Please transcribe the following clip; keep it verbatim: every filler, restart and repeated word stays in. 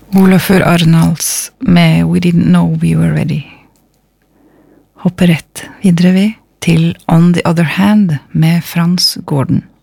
Olafur Arnalds med We Didn't Know We Were Ready. Hopper rett videre vi til On the Other Hand med Frans Gordon.